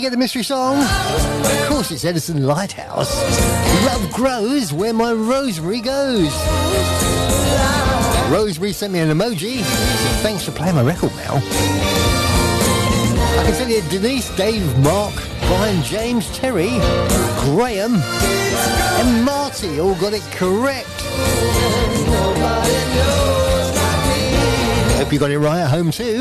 you get the mystery song? Of course, it's Edison Lighthouse. Love grows where my rosemary goes. Rosemary sent me an emoji. Thanks for playing my record, Mel. I can tell you, Denise, Dave, Mark, Brian, James, Terry, Graham, and Marty all got it correct. Hope you got it right at home too.